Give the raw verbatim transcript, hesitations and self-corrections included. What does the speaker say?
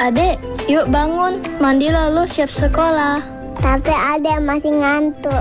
Adek, yuk bangun, mandi lalu siap sekolah. Tapi adek masih ngantuk.